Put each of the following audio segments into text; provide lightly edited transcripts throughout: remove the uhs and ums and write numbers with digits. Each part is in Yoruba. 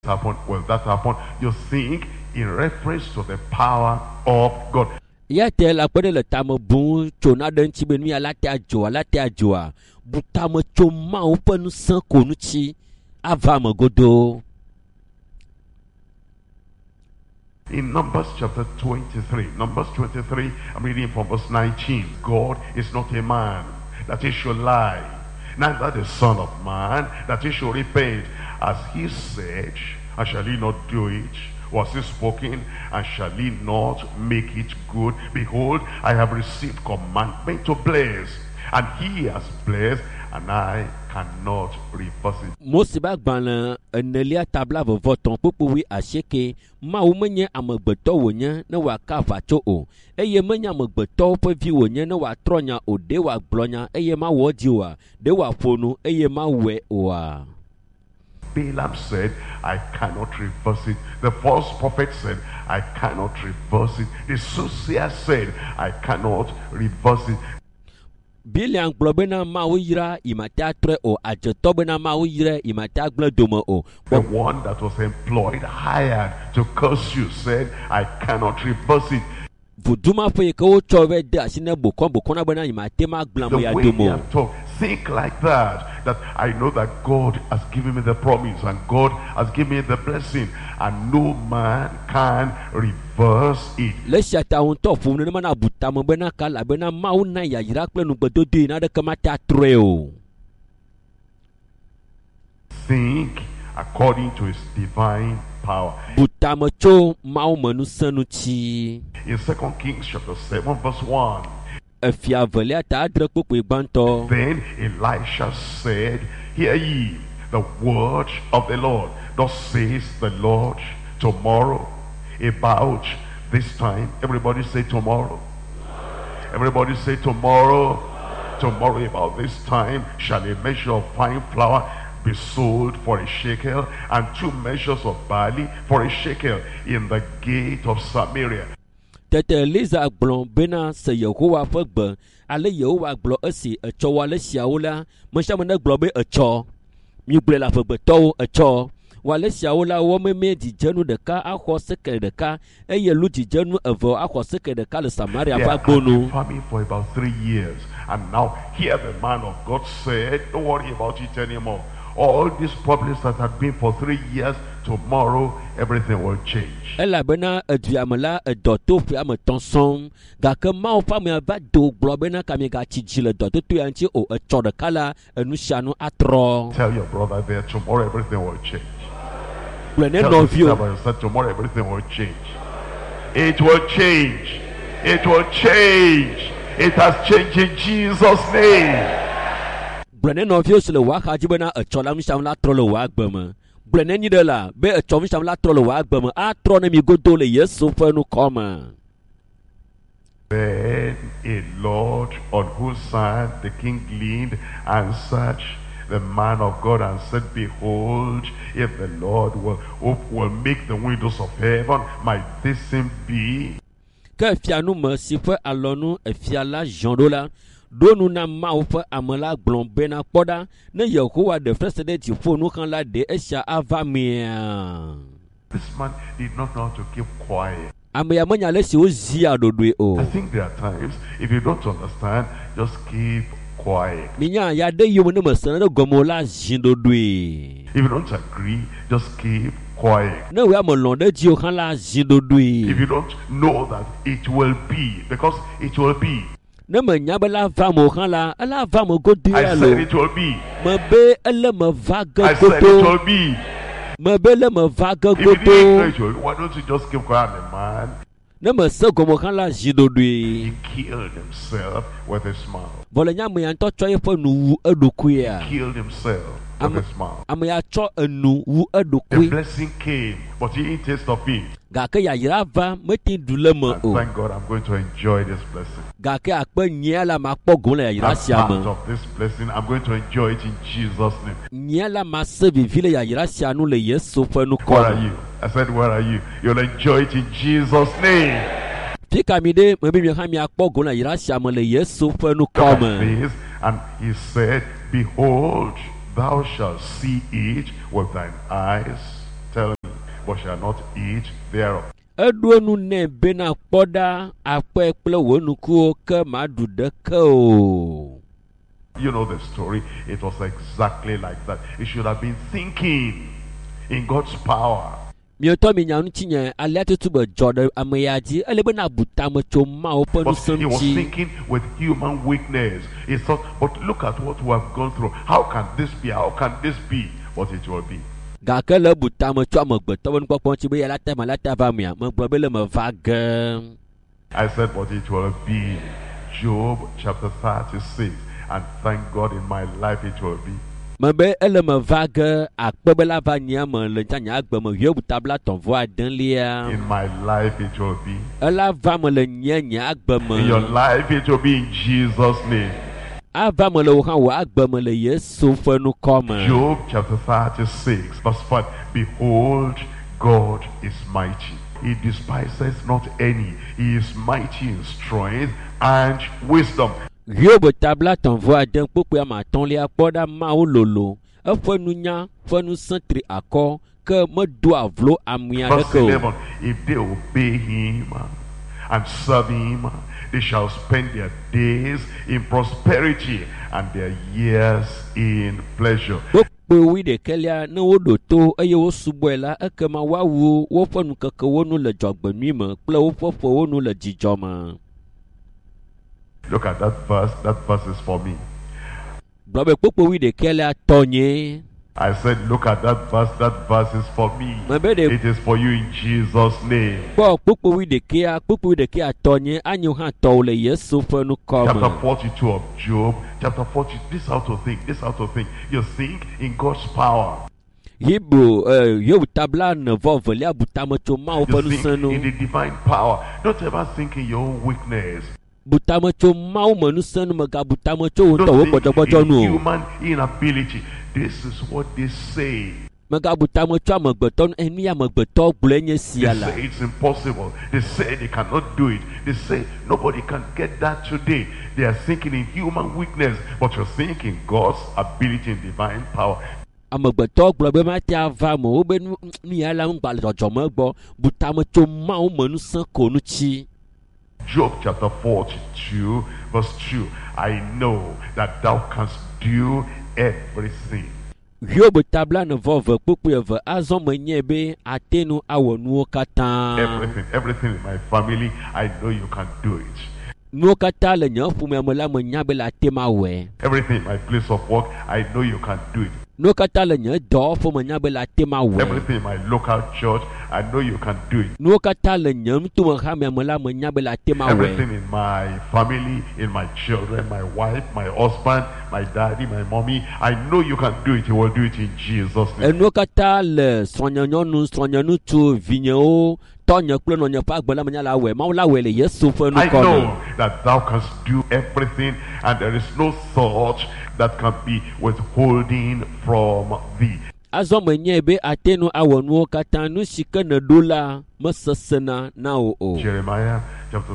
Will that happen? You think in reference to the power of God. Yatel apone le tamo bon chona den chi benu ya late ajoa butamo choma open san konuchi avama godo. In Numbers chapter 23, I'm reading from verse 19. God is not a man that he should lie, neither the son of man that he should repent. As he said, and shall he not do it? Was he spoken, and shall he not make it good? Behold, I have received commandment to bless, and he has blessed, and I cannot reverse it. Mosiba gbana enelia tabla vovoton pupuwi asheke ma umenye amegbeto wonya na waka vacho o eye menya amegbeto pe vi wonya na wa tronya o de wa gblonya eye ma wojiwa de wa fonu eye ma we oa. Balaam said, I cannot reverse it. The false prophet said, I cannot reverse it. The soothsayer said, I cannot reverse it. Biliang blobena mawira imata tre o ajetobena mawira imata gledomo o. The one that was employed, hired to curse you, said, I cannot reverse it. Vuduma fe ko chove de asine bokona bena imate ma glamo ya domo. Think like that I know that God has given me the promise and God has given me the blessing, and no man can reverse it. Leshata on top fu ne mana butamo bena kala bena mauna ya yirakle nu gbedodo na de kamata treo. Think according to his divine power. Butamo cho maumanu sanuchi. In 2 Kings chapter 7 verse 1. Then Elisha said, hear ye the word of the Lord. Thus says the Lord, tomorrow about this time. Everybody say tomorrow. Everybody say tomorrow. Tomorrow about this time shall a measure of fine flour be sold for a shekel, and 2 measures of barley for a shekel in the gate of Samaria. Tete Liza blon bena se Yehowa fegbe ale Yehowa gblɔ esi etsɔ wale siawo la meshamene gblɔ be etsɔ migble la fegbetɔwo etsɔ wale siawo la wo meme dzidzenu ɖeka axɔ sekele ɖeka eye lu dzidzenu eve axɔ sekele ɖeka le Samaria va gbonu. Farming for about 3 years, and now here the man of God said, don't worry about it anymore. All these problems that have been for 3 years, tomorrow everything will change. Elabena eduamela edoto fiame tonson gake mawo fame va do gblɔ bena kami gatsi dzi le dototo ya ŋuti o etsɔ ɖeka la enusianu atrɔ. Tell your brother there, tomorrow everything will change. Gblɔ ne nɔvio. Tomorrow everything will change. It will change. It will change. It has changed in Jesus' name. Blene novio se le wa xadzi bena etsɔ la nusiam la trɔ le wa gbe me. Blene nyi de la be etsɔ nusiam la trɔ le wa gbe me atrɔ ne mi godo le Yesu ƒe nukɔme. Then a Lord on whose side the king leaned answered the man of God and said, behold, if the Lord will make the windows of heaven, might this thing be? Ke fianu me si ƒe alɔnu efia la zɔn ɖo la. Donu na mawu ƒe ame la gblɔ bena kpɔɖa ne Yehowa ɖe frese ɖe dziƒo nu xlã la ɖe esia ava mia. This man did not know how to keep quiet. Ame ya menya le si wozia ɖoɖoe o. I think there are times if you don't understand, just keep quiet. Minya ya ɖe yome ne mesẽ ɖe gɔme la zi ɖoɖoe. If you don't agree, just keep quiet. Ne wea me lɔ̃ ɖe dzi xlã la zi ɖoɖoe. If you don't know that it will be, because it will be. Ne me nya be la va mo xlã la ela va mo godo I ya said lo. it will be. Me be ele me va ge I said it godo. will be. Me be le me va ge If you didn't know godo. it will be, why don't you just keep quiet? The man, Ne me se gɔme xlã la zi ɖoɖoe. he killed himself with his mouth. Vɔ le nya me ya ŋutɔ tsɔ yeƒe nu wu eɖokuia. Killed himself with his mouth. Ame ya tsɔ enu wu The eɖokui. blessing came, but he didn't taste of it. Gake yayra va meti ɖu le me And o. thank God I'm going to enjoy this blessing. Gake akpe nyia la ma kpɔ gome le yayra I'm sia part me. of this blessing. I'm going to enjoy it in Jesus' name. Nyia la ma se vivi le yayra sia nu le Yesu ƒe Where nukɔ are me. you? I said, where are you? You'll enjoy it in Jesus' name. Fika mi ɖe me bi mi hã miakpɔ gome le yayra sia me le Yesu ƒe nukɔ me. This, and he said, behold, thou shalt see it with thine eyes. Tell but shall not eat thereof. Eɖo nu nɛ bena kpɔɖa akpɛ kple wò nukuwo ke maɖu ɖeke o. You know the story. It was exactly like that. He should have been thinking in God's power. Miotɔ mi nya ŋuti nye alea tutu be dzɔ ɖe ame ya dzi ele bena butame tso Mawu ƒe But he was nusẽŋuti. thinking with human weakness. He thought, but look at what we have gone through. How can this be? How can this be? But it will be. Gake le butame tso amegbetɔ ƒe nukpɔkpɔ ŋuti be ya la ta va mia megblɔ be le me va ge. I said, but it will be. Job chapter 36. And thank God in my life it will be. Mebe ele me va ge akpe be la va nyea me le nya agbe me Hiob tabla 31. In my life it will be. Ela va me le nye agbe me. In your life it will be in Jesus' name. Ava me le wo hã wò agbe me le Yesu ƒe nukɔ me. Job chapter 36 verse 5. Behold, God is mighty. He despises not any. He is mighty in strength and wisdom. Hiob tabla 31 kpokpe amatɔ̃lia kpɔɖa Mawu lolo eƒe nunya ƒe nusẽ tri akɔ ke medoa vlo amui Verse aɖeke o. 11. If they obey him and serve him, they shall spend their days in prosperity and their years in pleasure. Kpokpe 11 ne woɖo to eye wosubɔe la ekema woawu woƒe nukekewo nu le dzɔgbenui me kple woƒe ƒewo nu le dzidzɔ me. Look at that verse. That verse is for me. Gblɔ be kpokpe 11 tɔnye. I said, look at that verse. That verse is for me. Mebe ɖe It is for you in Jesus' name. kpɔ kpokpe 11 tɔnye anyo hã tɔwo le Yesu ƒe nukɔ Chapter me. 42 of Job. Chapter 40. This is how to think. This is how to think. You think in God's power. Hebrew Hiob tabla 9 butame tso Mawu ƒe You nusẽ think nu. in the divine power. Don't ever think in your own weakness. Butame tso Mawu me nusẽ nu mega butame tso wo ŋutɔ wo Don't think gbɔdzɔgbɔdzɔ in nu o. human inability. This is what they say. Mega butame tso amegbetɔ nu enu ya amegbetɔ gblɔe nye They sia la. say it's impossible. They say they cannot do it. They say nobody can get that today. They are thinking in human weakness, but you're thinking God's ability and divine power. Amegbetɔ gblɔ be mate ava me wo be nu ya la ŋgba le dzɔdzɔme gbɔ butame tso Mawu me nusẽ ko nu tsi. Job chapter 42 verse 2. I know that thou canst do everything. Hiob tabla 9 kpokpe 2 azɔ menye be ate nu awɔ nuwo katã. Everything in my family, I know you can do it. Nuwo katã le nye ƒomea me la menya be le ate ma wɔe. Everything in my place of work, I know you can do it. Nuwo katã le nye dɔwɔƒe menya be le ate ma wɔe. Everything in my local church, I know you can do it. Nuwo katã le nye nutomexamea me la menya be le ate ma wɔe. Everything in my family, in my children, my wife, my husband, my daddy, my mommy, I know you can do it. You will do it in Jesus' name. Enuwo katã le srɔ̃nyenyɔnu, srɔ̃nyenutsu, vinyewo, tɔnye kple nɔnye ƒe agbe la menya la wɔe. Mawu la wɔe le Yesu ƒe I nukɔ know me. that thou canst do everything, and there is no thought that can be withholding from thee. Azɔ menye be ate nu awɔ nuwo katã nu si ke neɖo la mesesena na wo o. Jeremiah chapter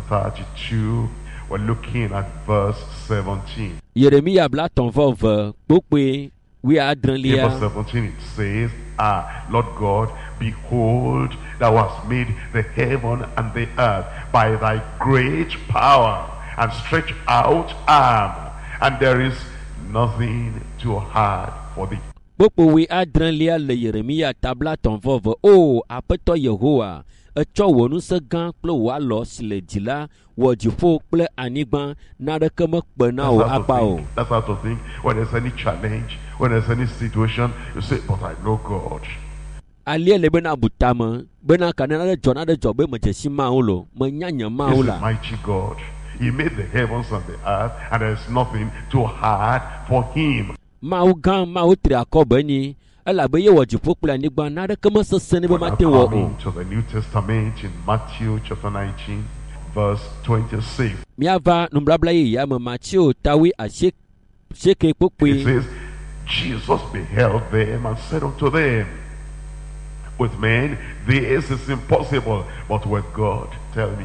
32, we're looking at verse 17. Yeremia bla 32 kpokpe In verse 17 17 it says, Lord God, behold, thou hast made the heaven and the earth by thy great power and stretched out arm, and there is nothing too hard for thee. kpokpe 17 le Yeremia tabla 32 o Aƒetɔ Yehowa etsɔ wò ŋusẽ gã kple wò alɔ si le dzi la wɔ dziƒo kple anyigba naɖeke mekpe na wò akpa o. That's how to think. When there's any challenge, when there's any situation, you say, but I know God. Alie le bena butame bena kane naɖe dzɔ be medzesi Mawu lo menya nye He's Mawu a la. mighty God. He made the heavens and the earth, and there's nothing too hard for him. Mawu gã Mawu tri akɔ be nyi elabe ye wɔ dziƒo kple anyigba naɖeke mesesẽ ne be We're now mate wɔ o. coming to the New Testament in Matthew chapter 19, verse 26. Miava nubabla yeyea me Matthieu tawi asieke It kpokpe. says, Jesus beheld them and said unto them, with men this is impossible, but with God, tell me.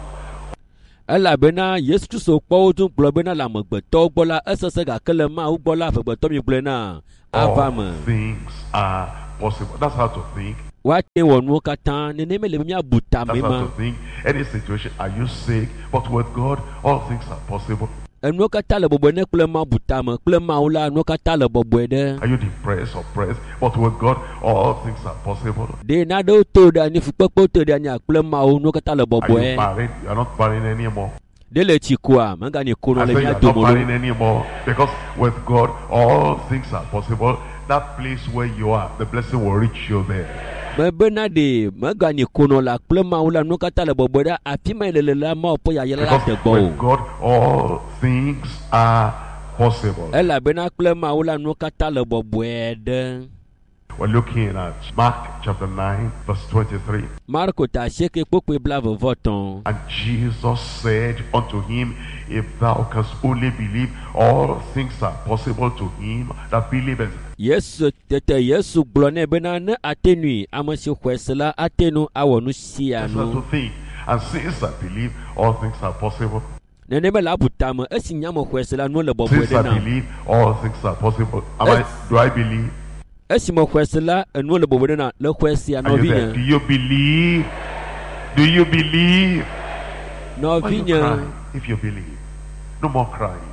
Elabena Yesu Kristo kpɔ wo dun gblɔ bena le amegbetɔwo gbɔ la esese gake le Mawu gbɔ la amegbetɔ mi gblɔe na ava All me. things are possible. That's how to think. wa te wɔ nuwo katã nenema le mía buta That's me how ma. to think. Any situation, are you sick? But with God, all things are possible. Enuwo katã le bɔbɔe ne kple ma buta me kple mawu la nuwo katã le bɔbɔe ɖe. Are you depressed, oppressed? But with God, all things are possible. De naɖewo to ɖe anyi fukpekpewo to ɖe anyi kple mawu nuwo katã le Are you bɔbɔe. married? You are not married anymore. De le tsi koa megani kono I le say you mía are not domo married lo. anymore. Because with God, all things are possible. That place where you are, the blessing will reach you there. Mebena de megani kono la kple mawu la nuwo katã le bɔbɔe ɖe afi ma yi le la mawo ƒe yayra la te Because gbɔ o. with God, all things are possible. Elabena kple mawu la nuwo katã le bɔbɔe ɖe. We're looking at Mark chapter 9, verse 23. Marko ta asieke kpokpe blavevɔtɔn. And Jesus said unto him, if thou canst only believe, all things are possible to him that believeth. Yesu tete Yesu gblɔ nɛ bena ne ate nui ame si xɔe se la ate nu awɔ nu sia That's not nu. to think. And since I believe, all things are possible. Nenema le abuta me esi nyame xɔe se la nu le bɔbɔe Since ɖe I nam. believe, all things are possible. Do I believe? Esi me xɔe se la enu le bɔbɔe ɖe nam le xɔe sia Are you there? Do nɔvinye. you believe? Do you believe? Why are you Nɔvinye. crying if you believe? No more crying.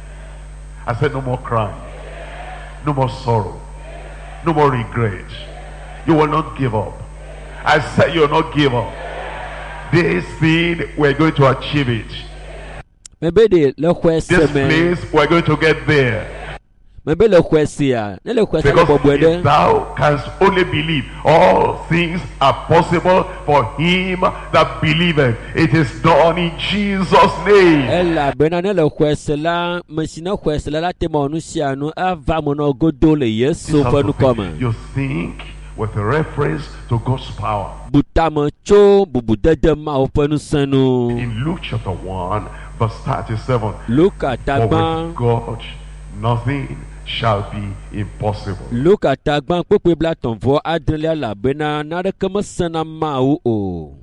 I said no more crying. No more sorrow. No more regret. You will not give up. I said you will not give up. This thing, we're going to achieve it. Mebe de le xɔe se This me. place, we're going to get there. Mebe le xɔe sia ne le xɔe se le Because bɔbɔe if ɖe. thou canst only believe, all things are possible for him that believeth. It is done in Jesus' name. Elabena ne le xɔe se la me si ne xɔe se la te ma wɔ nu sia nu ava me nɔ godo le This Yesu is how ƒe to nukɔ think. me. You think with a reference to God's power. Butame tso bubudede mawo ƒe ŋusẽ nu. In Luke chapter 1, verse 37, Luka for tagba with God nothing shall be impossible. Luka tagba kpekpe blatɔ̃vɔ adrelia elabena naneke mesẽ na mawu o.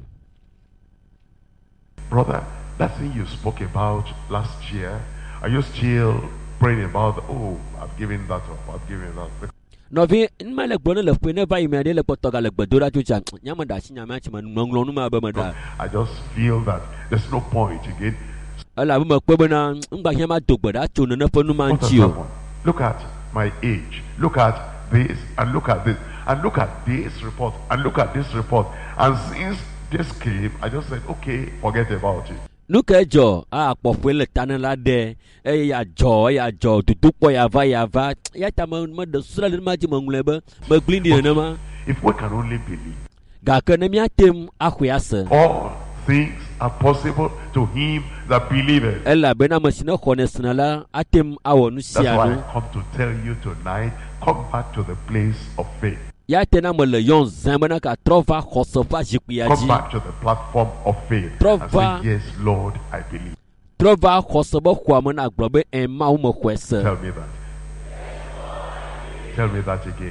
Brother, that thing you spoke about last year, are you still praying about, oh, I've given that up, I've given that? Nɔvi nma le gblɔ ne le ƒe ne va yi mea ɖe le kpɔtɔ gale gbedoɖa tso tsa nyame ɖe asi nyame atsi me ŋlɔŋlɔ nu ma be me ɖa. I just feel that there's no point again. Elabe mekpe bena ŋgba hiã ma do gbe ɖa tso nene ƒe nu ma What has ŋuti o. happened? Look at my age. Look at this and look at this and look at this report and look at this report. And since this came, I just said, okay, forget about it. Nu ke dzɔ a kpɔƒe le ta ne la ɖe eye yadzɔ dudukpɔ yava ya ta me ɖe susra ɖe ma dzi me ŋlɔe be megblẽ ɖi nenema If we can only believe, gake ne míatem axɔe ase. all things are possible to him that believeth. Elabena ame si ne xɔne sena la atem awɔ nu That's sia why nu. I come to tell you tonight, come back to the place of faith. Ya tena me le yɔn zã bena ka trɔ va xɔse ƒe azikpuia Come dzi. back to the platform of faith. Trɔ And va- say, yes, Lord, I believe. Trɔ va xɔse be xɔa me na gblɔ be mawu me xɔe se. Tell me that. Tell me that again.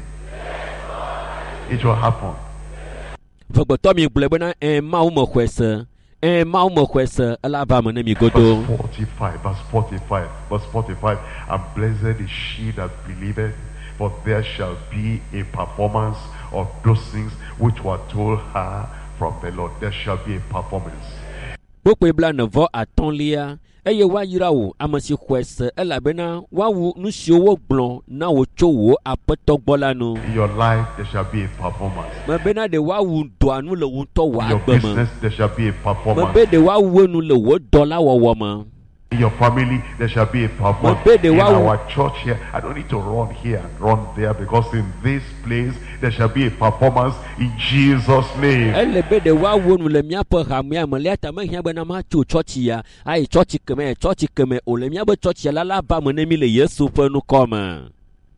It will happen. Vegbetɔ mi gblɔe bena mawu me xɔe se. Mawu me xɔe se elava me ne mi godo. Verse 45, verse 45, verse 45. And blessed is she that believeth, for there shall be a performance of those things which were told her from the Lord. There shall be a performance. Kpokpe blaenevɔ atɔ̃lia eye woayra wò ame si xɔe se elabena woawu nu siwo wogblɔ na wò tso wò aƒetɔ gbɔ la nu. In your life, there shall be a performance. Mebena ɖe woawu dɔa nu le wò ŋutɔ wò In your agbe me. business, there shall be a performance. Mebe ɖe woawu nu le wò dɔ la wɔwɔ me. In your family, there shall be a performance. Mebe de In wa- our church here, I don't need to run here and run there, because in this place, there shall be a performance in Jesus' name. Ele be ɖe woawu nu le míaƒe hamea me lia ta mehiã bena matso tsɔtsi ya ayi tsɔtsi keme o le míaƒe tsɔtsia la va me ne mi le Yesu ƒe nukɔ me.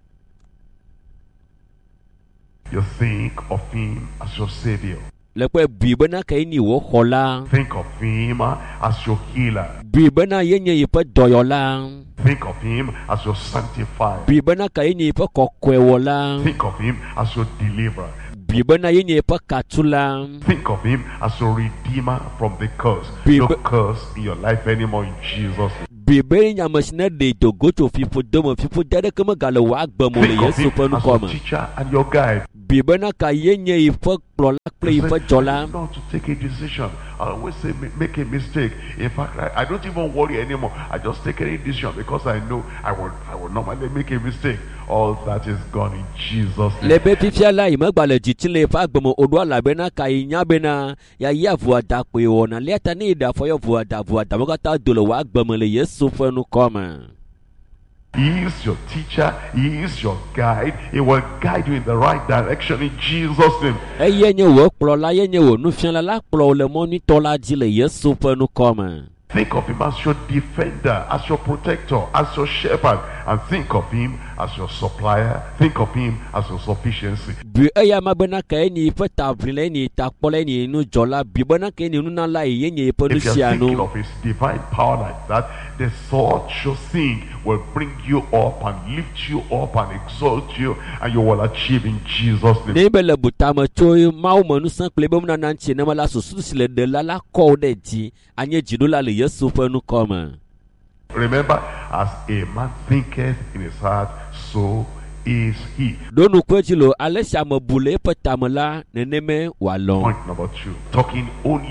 You think of him as your savior. Le kpe bui bena ke ni wò xɔ la. Think of him as your healer. Bui bena ye nye yiƒe dɔyɔla. Think of him as your sanctifier. Bui bena ke ye nye yiƒe kɔkɔewɔla. Think of him as your deliverer. Bui bena ye nye yiƒe katula. Think of him as your redeemer from the curse. Be- No curse in your life anymore in Jesus' name. Bibeli nyamasina de to go to fifu domo fifu dede kama gala wa agbamu le Think of Yesu him fenu as your koma. teacher and your guide. Bibena ka yenye ifa plola kple He ifa said, jola. not to take a decision. I always say make a mistake. In fact, I don't even worry anymore. I just take any decision because I know I will normally make a mistake. All that is gone in Jesus' name. Lebe fifia la imagbale jitile fa agbamu odwa la bena ka inya bena ya ya vuada pe wona leta ni da for your vuada mogata dolo wa agbamu le Yesu fenu koma. He is your teacher. He is your guide. He will guide you in the right direction in Jesus' name. Eyenye wo plola yenye wo nufian la plo le moni tola di le Yesu fenu koma. Think of him as your defender, as your protector, as your shepherd, and think of him as your supplier. Think of him as your sufficiency. Bi eya mabena ka eni fe tavrile ni takpole ni nu jola bi bena ka eni nu na la yenye pe nu If you're thinking sianu. of his divine power like that, the thought you think will bring you up and lift you up and exalt you, and you will achieve in Jesus' name. Ne be le butama choy mau manu san kle be mu na nanchi na mala susu sile de la ko de ji anye jidola le Yesu fe nu koma. Remember, as a man thinketh in his heart, so is he. Donu kwejilo alesha mabule petamela neneme walon. Point number 2. Talking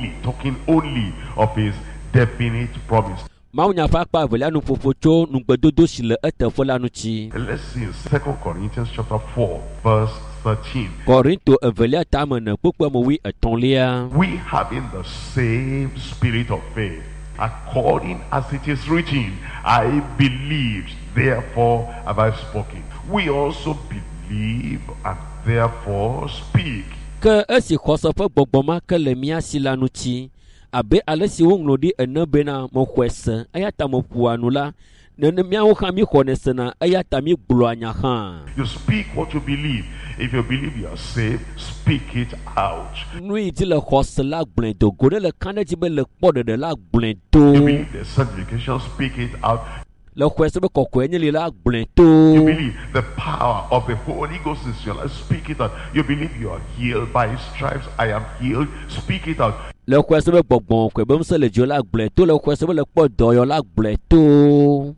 only of his definite promise. Mau nya fa pa vela nu fofocho nu gbedodo sile etefola nu chi. Let's see in 2 Corinthians chapter 4, verse 13. Korinto evelia tamana pokwa mo wi etonlia. We having the same spirit of faith, according as it is written, I believed, therefore have I spoken. We also believe and therefore speak. Ke esi khoso fe gbogboma ke le mia silanu chi. Abe alesi wonglo di enebena mo kwese ayata mo puanu la. Nene mia wo khami khonese na ayata mi gluanya ha. You speak what you believe. If you believe you are saved, speak it out. Nui ti le khose la gblin do gode le kaneji be le kpode de la gblin You do. believe the sanctification, speak it out. Le kwese be kokwe ni la gblin You do. believe the power of the Holy Ghost is your life, speak it out. You believe you are healed by his stripes, I am healed, speak it out. Le kwese be gbogbon kwe be mse le jo la gblin do le kwese be le kpodo yo la gblin do.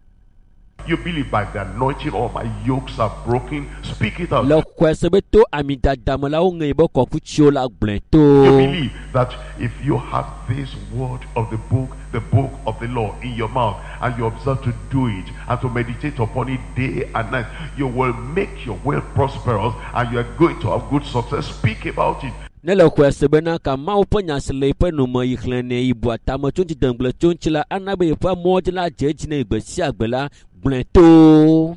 You believe by the anointing all my yokes are broken, speak it out. Le kwese be to amidadama la unge be kokuchi la gblin You do. believe that if you have this word of the book of the law in your mouth, and you observe to do it and to meditate upon it day and night, you will make your way prosperous and you are going to have good success. Speak about it. Ne le kwese be na ka mau pe nyasle pe no mo yikhlene ibu atama chunti dengle chunchila anabe fa modla jeji ne gbesi agbela gblin to.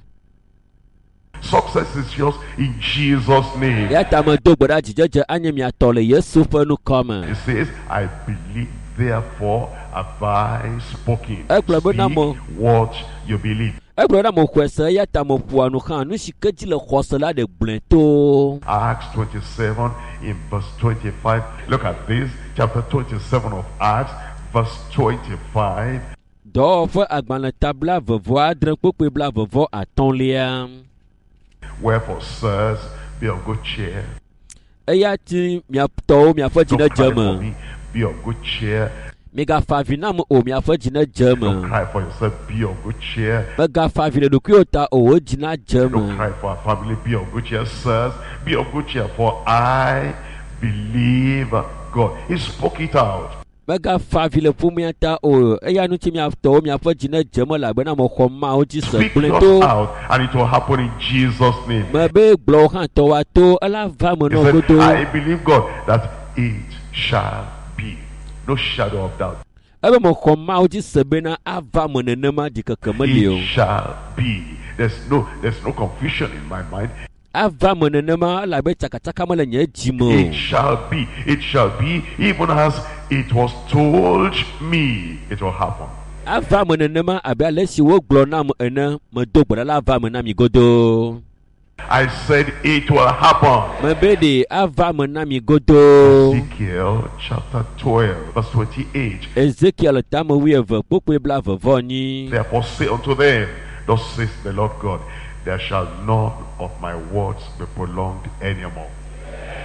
Success is yours in Jesus' name. Ya tama do gbada jijeje anyem ya tole Yesu fe nu koma. It says, I believe, therefore have I spoken. Mo. Speak what you believe. E broda mo kwese ya tama puanu khan nu shikeji le khosela de gblin to. Acts 27 in verse 25. Look at this, chapter 27 of Acts, verse 25. Do fe agbana tabla vevo adre pope bla vevo atonlia. Wherefore, sirs, be of good cheer. Eya ti mia to mia fa jina Don't cry for jama. me, be of good cheer. Mega fa vinam o mia fa jina Don't jama. cry for yourself, be of good cheer. Mega fa vile do kyota o jina Don't jama. cry for our family, be of good cheer. Sirs, be of good cheer, for I believe God. He spoke it out. Mega fa vile pumiata o eya nu ti mia to mia fa jina jama la bena mo khoma o ji se Speak gblin yours to. out, and it will happen in Jesus' name. Mabe glo han to wa to ala va mo He no said, godo. I believe God that it shall be. No shadow of doubt. Ebe mo khoma o ji se bena ava mo nenema di kakamali o. It shall be. There's no confusion in my mind. Ava mo nenema la be takataka mo le nye jimo. It shall be. It shall be, even as it was told me. It will happen. Ava mo nenema abe alesi wo glo na mo ene mo do gbada la ava mo na mi godo. I said it will happen. Mabe de ava mo na mi godo. Ezekiel chapter 12, verse 28. Ezekiel tamo wi eve popo bla vevo ni. Therefore say unto them, thus says the Lord God, there shall none of my words be prolonged anymore.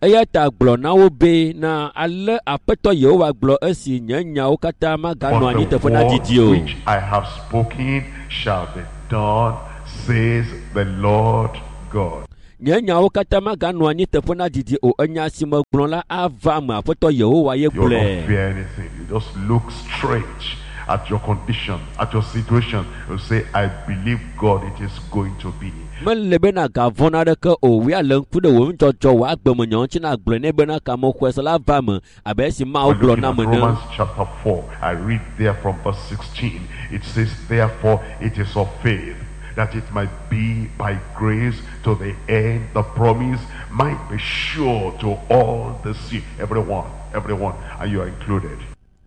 eya ta gblɔ na wo be na ale aƒetɔ yehowa gblɔ esi nye nyawo katã maganɔ anyi But teƒe the na word didi o. which I have spoken shall be done, says the Lord God. Nye nyawo katã maganɔ anyi teƒe na didi o. Enya si megblɔ la ava me aƒetɔ yehowa ye You will not gblɔe. fear anything. You just look straight at your condition, at your situation. You say, I believe God, it is going to be. Mele bena gavɔn aɖeke o. Wia le ŋku ɖe wò ŋudzɔdzɔ wò agbemenyawo ŋuti na gblɔe ne bena kameƒoe la va me abe esi Mawu We're gblɔ looking na at me ne. Romans chapter 4. I read there from verse 16. It says, therefore, it is of faith, that it might be by grace to the end the promise might be sure to all the seed. Everyone, and you are included.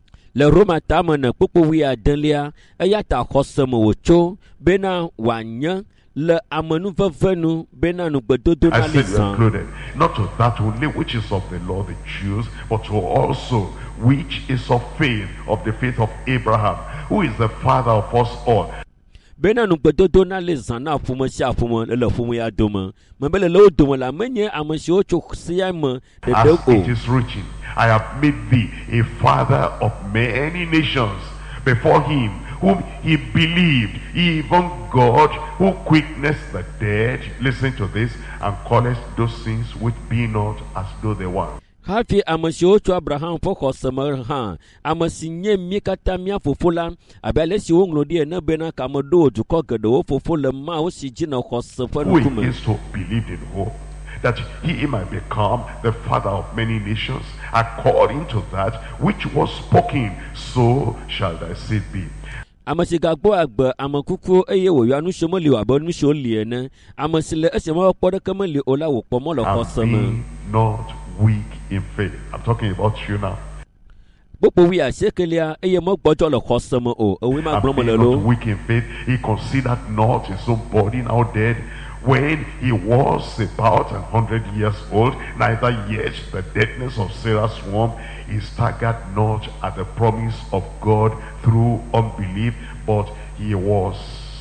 Le Roma tame ne kpokpo wi adelia eya ta xɔse me wòtso bena wòanye le amenuveve nu bena nugbedodo na I li said you are zã. included. Not to that only which is of the law, the Jews, but to also which is of faith, of the faith of Abraham, who is the father of us all. Bena nugbedodo na li zã na ƒome sia ƒome le ƒome ya dome. Mebe le wo dome la menye ame siwo tso sia me As ɖeɖe it o. is written, I have made thee a father of many nations before him whom he believed, even God who quickeneth the dead, listen to this, and calleth those things which be not as though they were. Hafi ame siwo tso Abraham ƒe xɔse me hã, ame si nye mí katã mía fofo la, abe ale si woŋlɔ ɖi ene bena kame ɖo dukɔ geɖewo fofo le Mawu si dzi ne xɔse ƒe Who ŋkume. against hope believed in hope, that he might become the father of many nations, according to that which was spoken, so shall thy seed be. Ame si gagbɔ agbe ame kukuwo eye wòyɔ nu si meli o abe nu si woli ene. Ame si le esi mekpɔ ɖeke meli o la wòkpɔ mɔ le xɔse And me. be not weak in faith. I'm talking about you now. Kpokpo wi asiekelia eye megbɔdzɔ le xɔse me o. Ewoe ma And gblɔm be le not lo. weak in faith. He considered not his own body now dead, when he was about 100 years old, neither yet the deadness of Sarah's womb. He staggered not at the promise of God through unbelief, but he was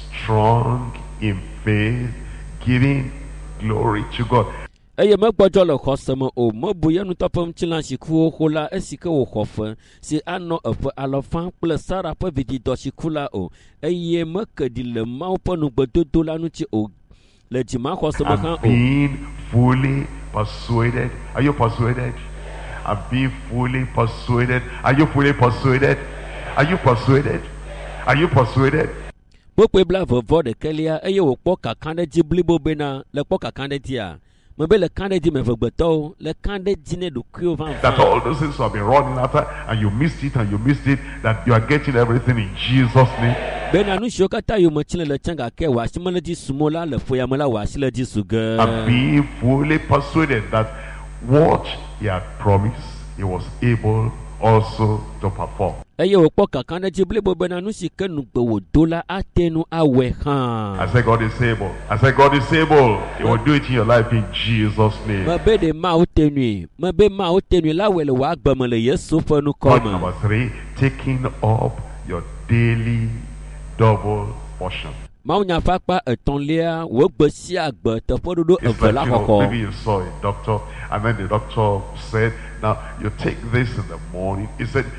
strong in faith, giving glory to God. Eye megbɔdzɔ le xɔse me o. Mebu ye nutɔ ƒe ŋutilã si ku xoxo la esi ke wòxɔ fe si anɔ eƒe alɔfã kple Sara ƒe vididɔ si ku la o. Eye meke ɖi le Mawu ƒe nugbedodo la ŋuti o. Le dzimaxɔse me hã And o. being fully persuaded. Are you persuaded? And being fully persuaded. Are you fully persuaded? Are you persuaded? Are you persuaded? Kpokpoe bla vevɔ ɖekelia eye wòkpɔ kakã ɖe dzi blibo bena le kpɔ kakã ɖe dzia. Mebe le kã ɖe dzi me vegbetɔwo le kã ɖe dzi ne ɖokuiwo That vavã. all those things you have been running after, and you missed it, and you missed it, that you are getting everything in Jesus' name. Bena nu siwo katã yome tsi le tsã gake wò asi mele dzi sum o la le foyame la wò asi le dzi su ge. And being fully persuaded that what he had promised, he was able also to perform. Eye wòkpɔ kakã ɖe dzi blibo bena nu si ke nugbe wòdo la ate nu awɔe I hã. said God is able. I said God is able. He will do it in your life in Jesus' name. Mebe ɖe Mawu te nui. Mebe Mawu te nui la wɔe le wò agbe me le Yesu ƒe Point nukɔ me. number 3, taking up your daily double portion. Mawunya ƒe akpa etɔ̃lia wò gbe sia gbe teƒe ɖoɖo It's eve like, la you know, maybe xɔxɔ. you saw a doctor, and then the doctor said, now you take this in the morning. He said,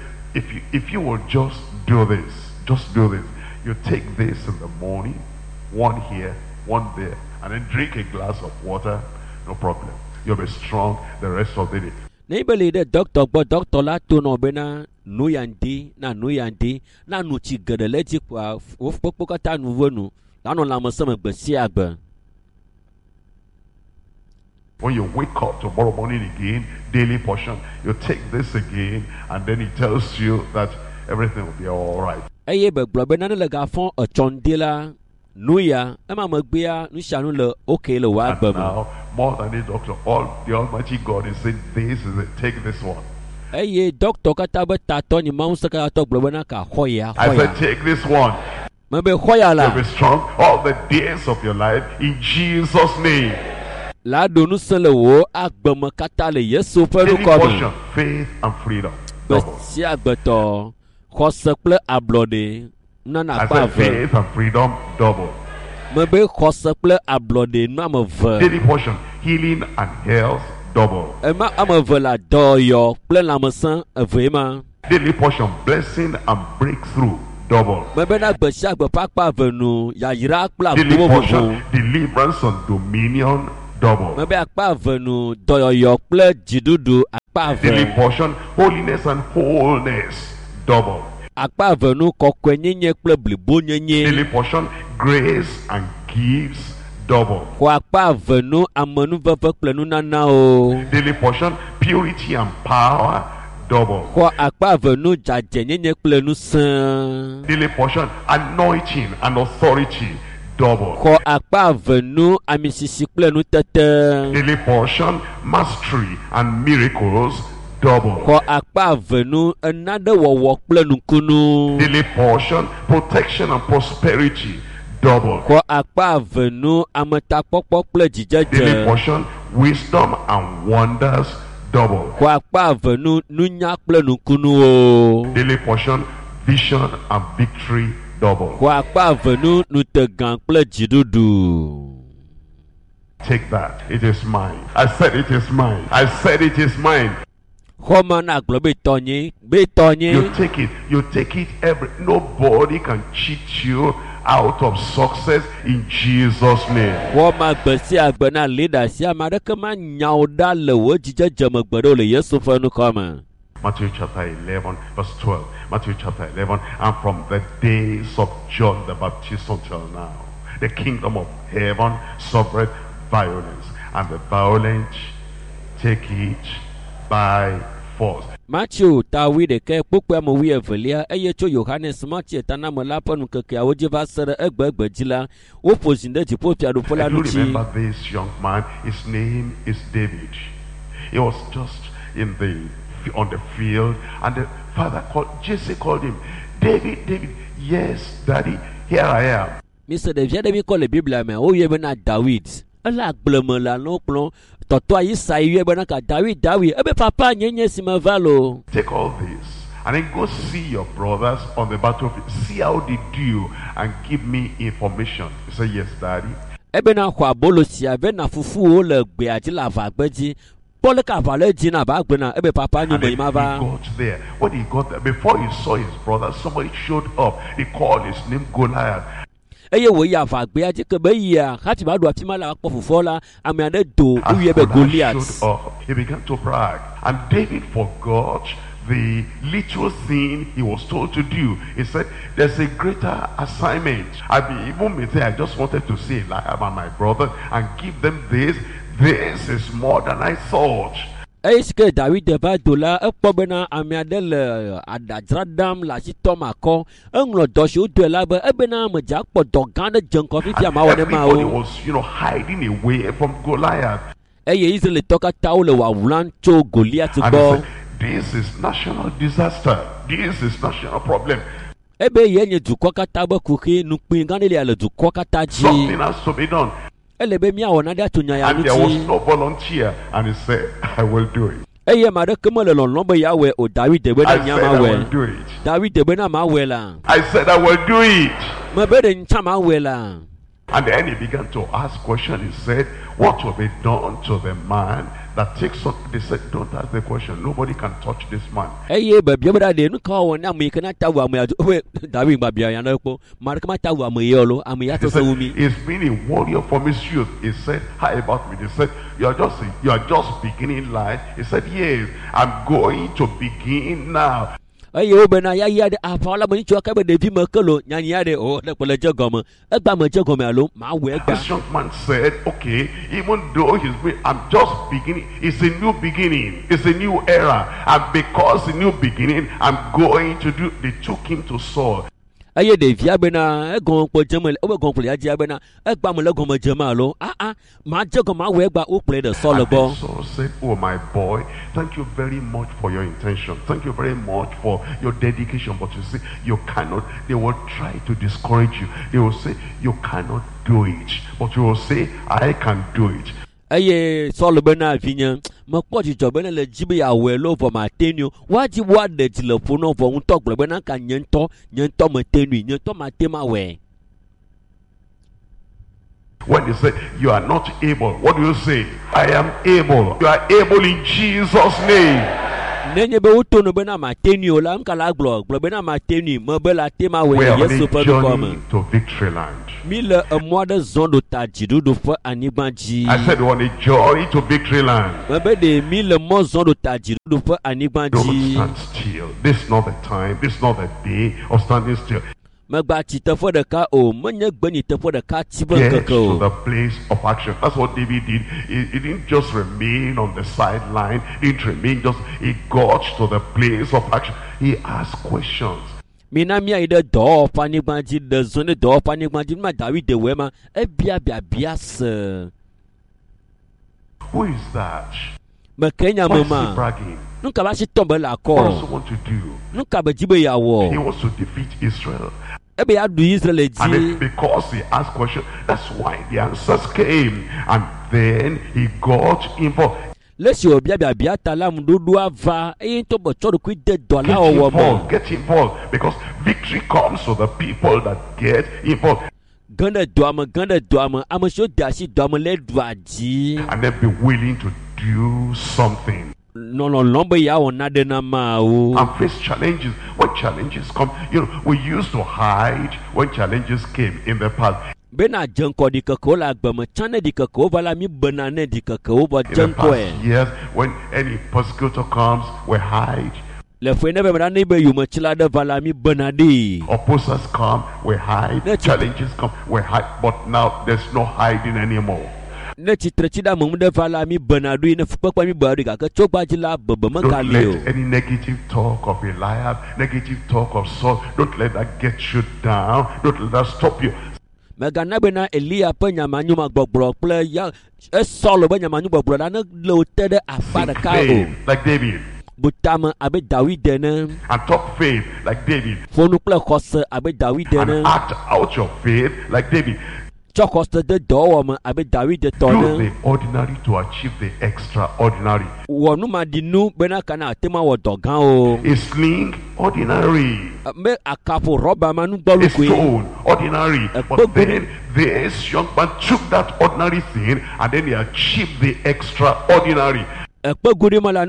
if you will just do this, you take this in the morning, one here, one there, and then drink a glass of water, no problem. You'll be strong the rest of the day. Ne be le ɖe dɔkta gbɔ dɔkta la to nɔ bena nu ya ŋdi na nu tsi geɖe le edzi kpoa wo kpokpo katã nu ve nu lanɔ lãmesẽ me gbe sia gbe. When you wake up tomorrow morning again, daily portion, you take this again, and then it tells you that everything will be all right. Eye be gblɔ be nane le gafɔ etsɔŋdi la nu ya ema megbea nu sia nu le oke le wò And agbe me. now, more than a doctor, all the Almighty God is saying, this is it, take this one. Eye dɔkta katã be tatɔ ni Mawu se katã gblɔ bena ka xɔ ya I xɔ said, ya. take this one. Mebe xɔ ya You'll la be strong all the days of your life in Jesus' name. la ɖo nu se le wò agbe me katã le Yesu ƒe Daily nukɔ me. portion, faith and freedom. Gbe Double. sia gbetɔ xɔse kple ablɔɖe nana I akpa said, eve. faith and freedom, double. Mebe xɔse kple ablɔɖe nu ame eve. Daily portion, healing and health, double. double. Ema ameve la doyo kple lãmesẽ eve ma. Daily portion, blessing and breakthrough, double. Mebena gbe sia gbe ƒe akpa eve nu yayra kple Daily agbo portion, vovo. deliverance and dominion, double. Mebe akpa eve nu dɔyɔyɔ kple dziɖuɖu akpa Daily eve. portion, holiness and wholeness, double. Akpa eve nu kɔkɔenyenye kple blibonyenye. Daily portion, grace and gifts, double. Xɔ akpa eve nu amenuveve kple nunanawo. Daily portion, purity and power, double. Xɔ akpa eve nu dzadzenyenye kple nusẽ. Daily portion, anointing and authority, double. Xɔ akpa eve nu amisisi kple nutete. Daily portion, mastery and miracles, double. Xɔ akpa eve nu enane wɔwɔ kple nukunu. Daily portion, protection and prosperity, double. Xɔ akpa eve nu ametakpɔkpɔ kple Daily dzidzedze. portion, wisdom and wonders, double. Xɔ akpa eve nu nunya kple nukunuwo. Daily portion, vision and victory, double. Xɔ akpa eve nu nutegã kple dziɖuɖu. Take that. It is mine. I said it is mine. I said it is mine. Xɔme na gblɔ be tɔnye, be tɔnye. You take it. You take it nobody can cheat you out of success in Jesus' name. Xɔma gbe sia gbe na leader sia ame aɖeke ma nyawo ɖa le wo dzidzedze me gbe ɖo le Yesu ƒe nukɔme. Matthew chapter 11 verse 12. Matthew chapter 11. And from the days of John the Baptist until now, the kingdom of heaven suffered violence, and the violent take it by force. Matthew tawi ɖeke kpokpe ame wi evelia eye tso Yohanes Matthew taname la ƒe nukekeawo dzi va se ɖe egbe dzi la woƒo zi ɖe dziƒofiaɖuƒe la I do ŋuti. remember this young man. His name is David. He was just on the field, and the father Jesse called him, David, David. Yes, daddy, here I am. Mise ɖevia ɖe mi kɔ le Biblia me woyɔe bena David. Ele agbleme la no kplɔ tɔtɔa Yisai yɔe bena ka David ebe papa nye si me va lo. Take all this and then go see your brothers on the battlefield. See how they do and give me information. He said, yes, daddy. Ebe na xɔ abolo sia ve na fufuwo le gbea dzi le avagbe dzi. Pɔle ka ava le dzi na ba gbe na ebe papa And nyume then yi ma he va. got there. When he got there, before he saw his brother, somebody showed up. He called his name Goliath. Eye wo yi avagbea dzi ke be yia hati ba ɖo afi ma la kpɔ fofoa la ame aɖe do As woyɔe be Goliath Goliath. showed up, he began to brag. And David forgot the little thing he was told to do. He said, there's a greater assignment. I just wanted to see Eliab and my brother and give them this. This is more than I thought. Eye si ke David va do la ekpɔ bena ame aɖe le aɖadzra ɖam le asi tɔm akɔ. Eŋlɔ dɔ si wodoe la be ebena medza kpɔ dɔ gã ɖe dze ŋkɔ fifi ama wɔ ne ma Everybody wo. was, hiding away from Goliath. Eye Israelitɔ katã wo le wawulam tso Goliath And he gbɔ. said, this is national disaster. This is national problem. Ebe ye nye dukɔ katã be kuxi nukpui gã ɖe le dukɔ katã Something dzi. has to be done. Ele be miawɔ naɖe ato nya ya And there was ŋuti. no volunteer. And he said, I will do it. Eye ame aɖeke mele lɔlɔ̃ be yeawɔe o David be na I nya said, I will mawɔe. do it. David be na mawɔe la. I said, I will do it. Mebe ɖe ntsa mawɔe la. And then he began to ask questions. He said, what will be done to the man that takes up? They said, don't ask the question. Nobody can touch this man. Eye bebia be ɖa ɖe nu ka wɔ ne ame yi ke na ta wu ame adu we David babia ya ne kpɔ. Ame aɖeke ma ta wu ame ye lo ame ya He tɔ se said, wu mi. he's been a warrior from his youth. He said, how about me? They said, you are just beginning life. He said, yes, I'm going to begin now. Eye wo bena ya ya ɖe aʋa la me ŋutsu ke be ɖevi me ke lo nyanya ɖe o ne kpe le dze gɔme. Egba me dze gɔme alo mawɔe egba. This young man said, okay, even though I'm just beginning, it's a new beginning, it's a new era. And because a new beginning, I'm going to do, they took him to Saul. Eye ɖevia bena egɔme kpɔ dze me wobe gɔme kpɔ ya dzia bena egba me le gɔme dze me alo ma dze gɔme awɔ egba wokplɔe ɖe Saul And gbɔ. then Saul said, oh my boy, thank you very much for your intention. Thank you very much for your dedication. But you see, you cannot, they will try to discourage you. They will say, you cannot do it. But you will say, I can do it. Eye Saul bena vinye mekpɔ dzidzɔ bena le dzi be yeawɔe lo vɔ mate nui o. Woadzi woaɖe dzi le ƒo na vɔ ŋutɔ gblɔ bena ka nye ŋutɔ mete nui, nye ŋutɔ mate ma wɔe. When they say you are not able, what do you say? I am able. You are able in Jesus' name. We are on a journey to victory land. I said we're on a journey to victory land. Don't stand still. This is not the time. This is not the day of standing still. Get to the place of action. That's what David did. He didn't just remain on the sideline. He got to the place of action. He asked questions. Who is that? Why is he bragging? What does he want to do? He wants to defeat Israel. And because he asked questions, that's why the answers came. And then he got involved. Get involved. Because victory comes to the people that get involved. And then be willing to do something. And face challenges. When challenges come, we used to hide when challenges came in the past. In the past years, when any persecutor comes, we hide. Opposers come, we hide. Challenges come, we hide. But now there's no hiding anymore. Don't let any negative talk of Eliab, negative talk of Saul, don't let that get you down. Don't let that stop you. Faith, like David. And talk faith like David. And act out your faith like David. Do the ordinary to achieve the extraordinary. A sling, ordinary. A stone, ordinary. But then this young man took that ordinary thing and then he achieved the extraordinary. And that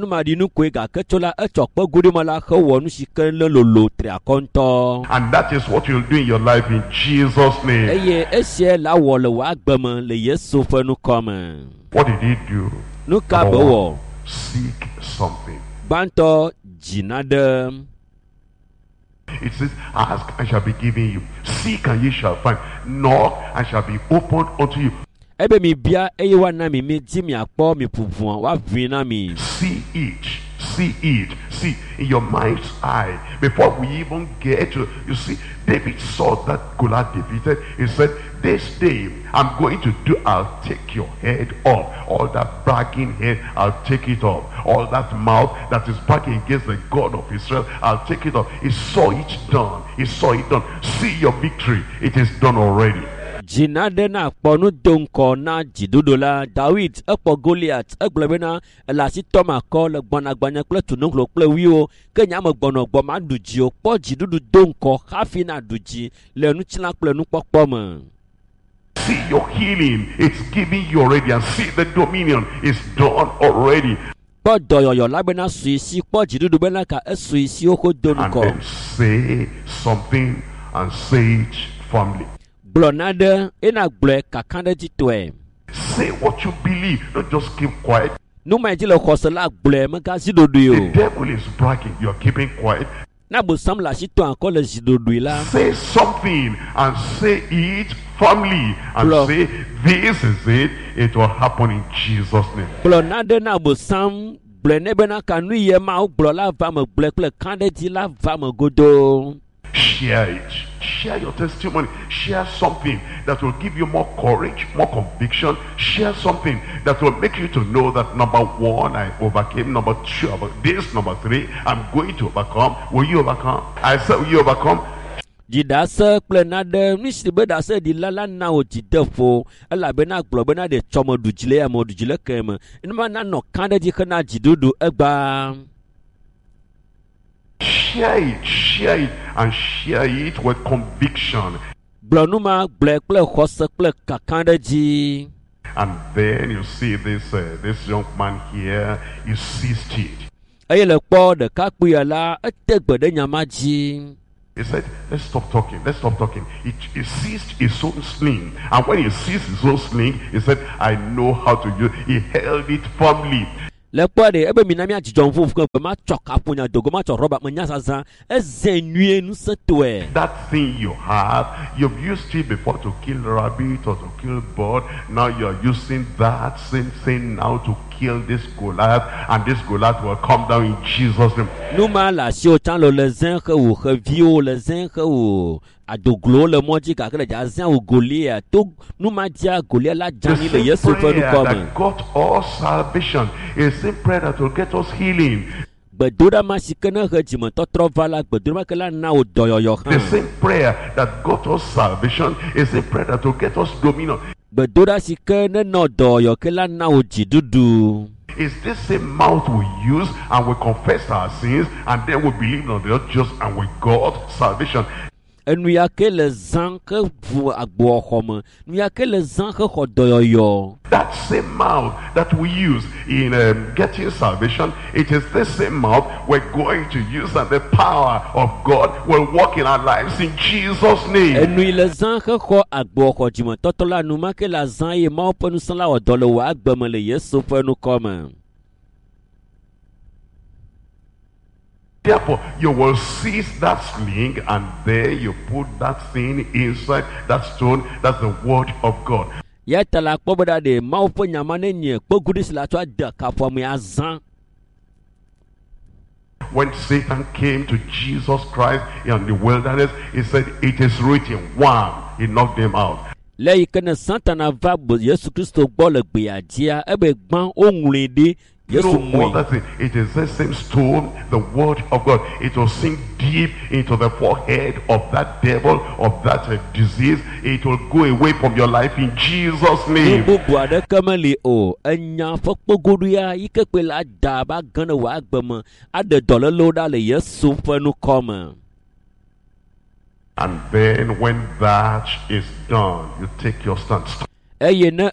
is what you'll do in your life in Jesus' name. What did he do? Seek something. It says, ask and shall be given you. Seek and ye shall find. Knock and shall be opened unto you. See it, see in your mind's eye. Before we even get to, you see, David saw that Goliath defeated. He said, this day I'm going to do, I'll take your head off. All that bragging head, I'll take it off. All that mouth that is bragging against the God of Israel, I'll take it off. He saw it done. He saw it done. See your victory. It is done already. Jinadena ponu donko na jidudola David epo Goliath eglebena elasi toma ko le gbanagbanya kple tunuklo kple wiwo kenya me gbono gbo ma duji o po jidudu donko hafi na duji le nuchila kple nukpokpo me. See your healing, it's giving you already, and see the dominion is done already. And then say something and say it firmly. Say what you believe, don't just keep quiet. The devil is bragging, you're keeping quiet. Say something and say it firmly and say this is it, it will happen in Jesus' name. Share it. Share your testimony. Share something that will give you more courage, more conviction. Share something that will make you to know that number one, I overcame. Number two, this. Number three, I'm going to overcome. Will you overcome? I said, will you overcome? Di dasa plenade nisribe dasa di lala na otidefo ela bena glo bena de chomo dujile amodujile kem inma na no kande di kana jidudu egba. Share it, and share it with conviction. Blonuma black black horse black kakanda. And then you see this young man here, he seized it. Aye le po de kakuyala etegbede nyamaji. He said, let's stop talking. He seized his own sling. And when he seized his own sling, he said, I know how to use it. He held it firmly. Le po de ebe minami ajijon fu ko ma choka punya dogo ma cho roba manya saza ezenue nu setwe. That thing you have, you've used it before to kill rabbit or to kill bird. Now you're using that same thing now to kill this Goliath, and this Goliath will come down in Jesus' name. Numa la sio chan lo le zen ke ou ke vio le zen ke ou adoglo le moji ka ke ja zen ou Goliath to numa dia Goliath la jani le Yesu fe nu come. That got us salvation is a prayer that will get us healing. Bedura ma sikena he jimo to trovala bedura ke la na o doyoyo han. The same prayer that got us salvation is a prayer that will get us dominion. Bedura sikena no doyo ke la na o jidudu. It's this same mouth we use and we confess our sins and then we believe on the just and we got salvation. Nous y a que les gens que vous agbohom. Nous y a que les gens que hodoyo. That same mouth that we use in getting salvation, it is the same mouth we're going to use, and the power of God will work in our lives in Jesus' name. Et nous les gens que ho agboho jima totola nous ma que la gens y ma pour nous sans la odolo wa agbamele Yesu pour nous comme. Therefore, you will seize that sling and there you put that thing inside that stone. That's the word of God. Yeta la poboda de ma pour nyamane nye pogudis la toa de kapo mi azan. When Satan came to Jesus Christ in the wilderness, he said, it is written, one, he knocked them out. Le ikene Santana va Yesu Christo bole gbe adia ebe gban onwure de. It is the same stone, the word of God. It will sink deep into the forehead of that devil, of that disease. It will go away from your life in Jesus' name. And then when that is done, you take your stand. Don't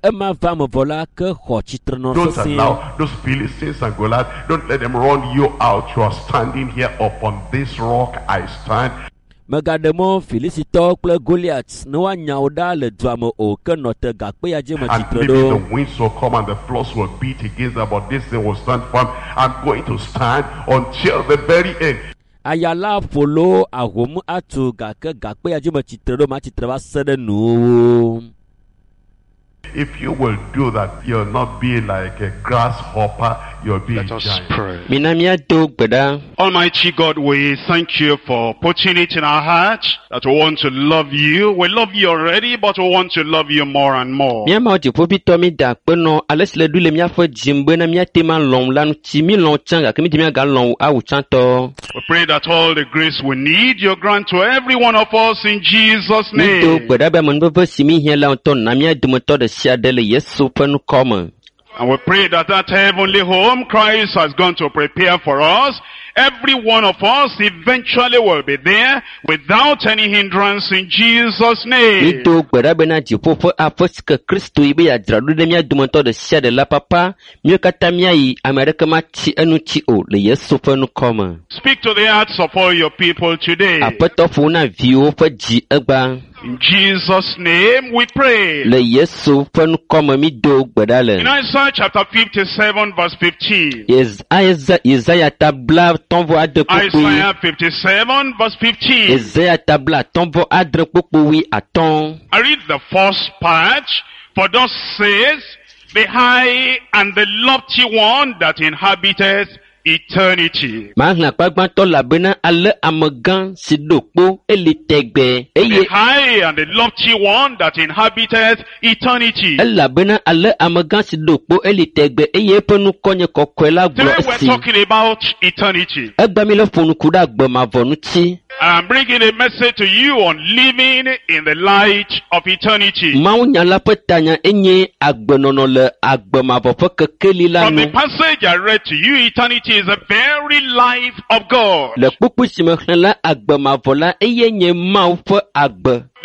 allow those Philistines and Goliath, don't let them run you out. You are standing here upon this rock I stand. Megademo Felicito Goliath no one nyauda le drama o kenote gakpe ya jema titrodo. And the winds will come and the floors will beat against them, but this thing will stand firm. I'm going to stand until the very end. Ayala follow a home atu gakpe ya jema titrodo ma titrava sede no. If you will do that, you'll not be like a grasshopper, you'll be Let a us giant. Pray. Almighty God, we thank you for putting it in our hearts that we want to love you. We love you already, but we want to love you more and more. We pray that all the grace we need, you grant to every one of us in Jesus' name. And we pray that that heavenly home Christ has gone to prepare for us, every one of us eventually will be there without any hindrance in Jesus' name. Speak to the hearts of all your people today. In Jesus' name we pray. In Isaiah chapter 57 verse 15. Isaiah 57 verse 15. I read the first part. For thus says the high and the lofty one that inhabiteth eternity. The high and the lofty one that inhabiteth eternity. Today we're talking about eternity. I'm bringing a message to you on living in the light of eternity. From the passage I read to you, eternity is the very life of God. The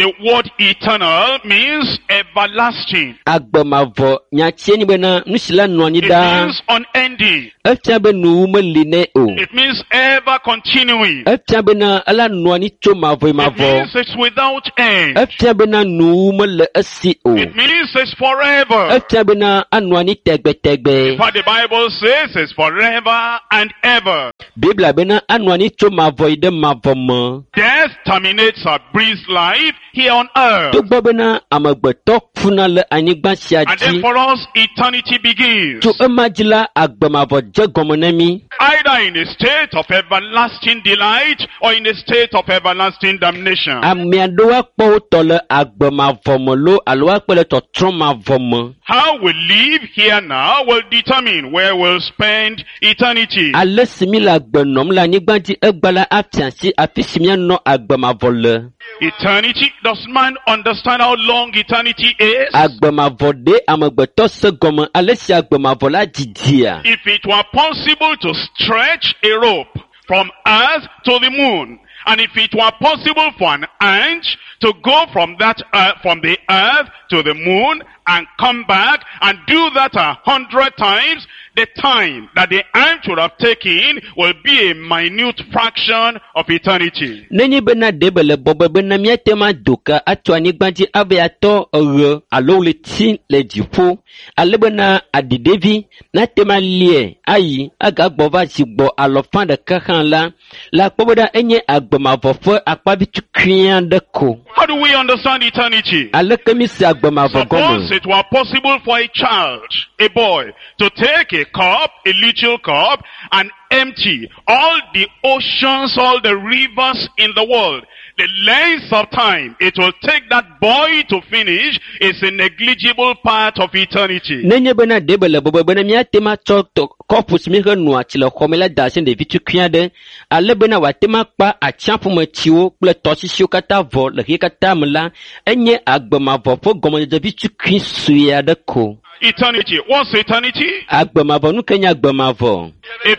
The word eternal means everlasting. Agbamavo nyachieni bena nusila nwani It da. means unending. Eftia benu meline o. It means ever continuing. Eftia bena ala nwani cho mavo It mavo. means it's without end. Eftia bena nu mele esi o. It means it's forever. Eftia bena anwani tegbe. What the Bible says is forever and ever. Bibla bena anwani cho mavo ide mavo mo. Death terminates a brief life here on earth. Tugbo bena amagbeto funa le anigba And then siaji. for us, eternity begins. To emajila agbamavo jegomonemi. Either in a state of everlasting delight or in a state of everlasting damnation. Amiadoa po tole agbamavo mo lo aloa pele to tromavo mo. How we live here now will determine where we'll spend eternity. Ale simila agbenom la anigba di egbala afiansi afisimia no agbamavo le. Eternity, does man understand how long eternity is? Agbamavo de amagbeto segome ale si agbamavo la didia. If it were possible to stretch a rope from earth to the moon, and if it were possible for an ant to go from the earth to the moon and come back and do that 100 times, the time that the ant would have taken will be a minute fraction of eternity. Nenye bena debele bobe bena miatema doka atwa nigbanji abeato alo le tin le dipo ale bena adidevi na tema lie ayi aga gbova jigbo alofan de kakan la poboda enye agbamavo fo akpabi tukwian de ko. How do we understand eternity? Ale kemi si agbamavo gomo. Suppose it were possible for a child, a boy, to take a cup, a little cup, and empty all the oceans, all the rivers in the world. The length of time it will take that boy to finish is a negligible part of eternity. Nenye bena debele bobe bena miatema to corpus mire noa chile komela dasen de vitu kwiade ale bena watema pa achampu metiwo ple tosisio kata vo le kata mla enye agbamavo fo gomo de vitu kwin suya de ko. Eternity. What's eternity? Agbamavo nu kenya agbamavo.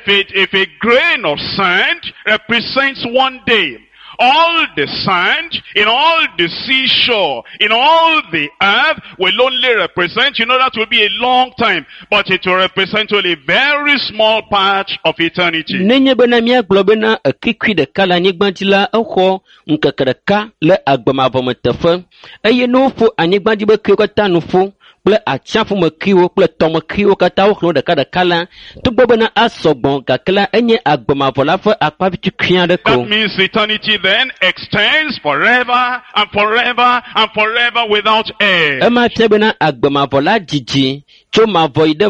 If a grain of sand represents one day, all the sand in all the seashore, in all the earth will only represent, that will be a long time, but it will represent only a very small part of eternity. Nenye bena mia globena kikwi de kala nigbantila oho nkakadaka le agbamavo metefe. Eye no fo anigbandi be kyokata no fo. Ple achafu mekiwo ple tomekiwo kata wo de kada kala to gbobena asogbon kakala enye agbamavo la fo akpabitu kwian de ko. That means eternity then extends forever and forever and forever without end. Ema tebena agbamavo la jiji cho mavo ide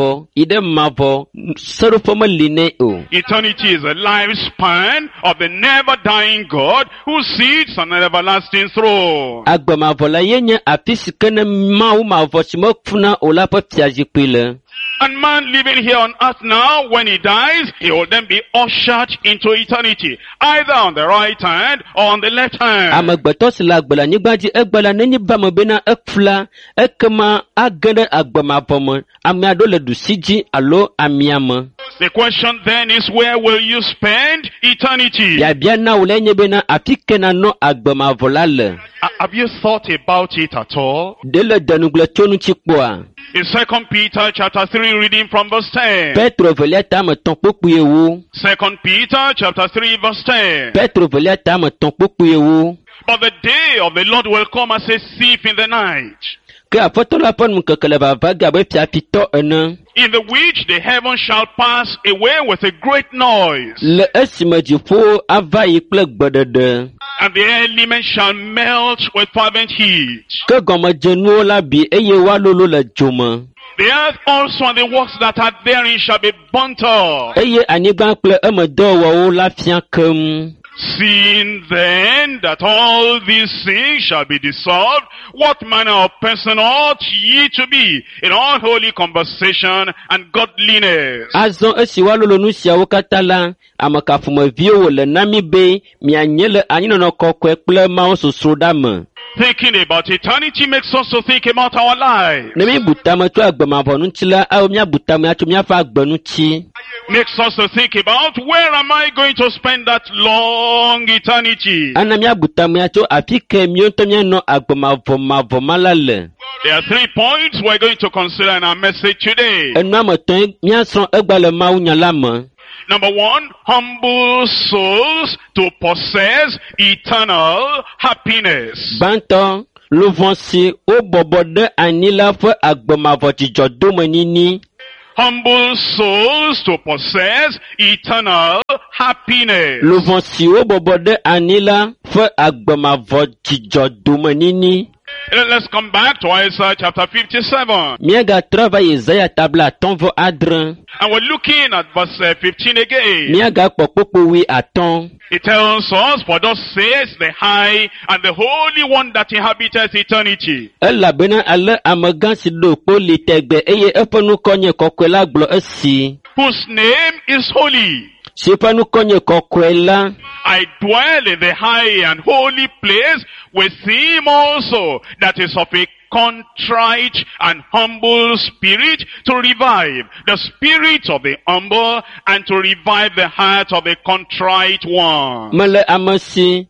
mavo soro foma line o. Eternity is a lifespan of the never dying God who sits on an everlasting throne. Agbamavo la yenye afisikene mavo simokfuna ola po tiajipile. And man living here on earth now, when he dies, he will then be ushered into eternity, either on the right hand or on the left hand. Amagbetos la gbala nigbaji egbala nenyi bamo bena ekfla ekema agende agbamavo amiado le dusiji alo amiama. The question then is, where will you spend eternity? Ya biana ulenye bena apikena no agbamavo la le. Have you thought about it at all? Dele danugle tonu chikpoa. In 2 Peter chapter 3, reading from verse 10. Petro veleta me ton pokuye wo. 2 Peter chapter 3 verse 10. Petro veleta me ton pokuye wo. But the day of the Lord will come as a thief in the night, Ke afotola pon mukakele bavaga be piapito ene. in the which the heavens shall pass away with a great noise, Le esimejifo avayi kple gbedede. and the elements shall melt with fervent heat. Ke gomejenuwo la bi eye wa lolo le jome. The earth also and the works that are therein shall be burnt up. Eye anyigba kple emedowowo la fia kem. Seeing then that all these things shall be dissolved, what manner of person ought ye to be in all holy conversation and godliness? Azon esiwa lolo nusiawo katala amakafume vio le nami be mianyele anyinono kokwe kple mawo sosro dame. Thinking about eternity makes us to think about our lives. Nemi butama tu agbemavɔ ŋuti la, awo mía butama ya tu mía fa agbe ŋuti. Makes us to think about where am I going to spend that long eternity. Ana mía butama ya tu afi ke mía ŋutɔ mía nɔ agbemavɔ ma la le. There are 3 points we're going to consider in our message today. Enu ametɔn mía srɔ̃ egba le Mawu nya la me. Number 1, humble souls to possess eternal happiness. Bantɔ luvɔ si wo bɔbɔ ɖe anyi la ƒe agbemavɔ dzidzɔdome nini. Humble souls to possess eternal happiness. Luvɔ si wo bɔbɔ ɖe anyi la ƒe agbemavɔ dzidzɔdome nini. Let's come back to Isaiah chapter 57. Míagatrɔ va Yesaya tabla atɔ̃ vɔ adre. And we're looking at verse 15 again. Míagakpɔ kpokpo wi atɔ̃. It tells us, for thus says the high and the holy one that inhabiteth eternity. Elabena ale amegã si ɖo kpo li tegbe eye eƒe nukɔ nye kɔkɔe la gblɔ esi. Whose name is holy. Si ƒe nukɔ nye kɔkɔe la. I dwell in the high and holy place with him also that is of a contrite and humble spirit, to revive the spirit of the humble and to revive the heart of the contrite one. Mele amesi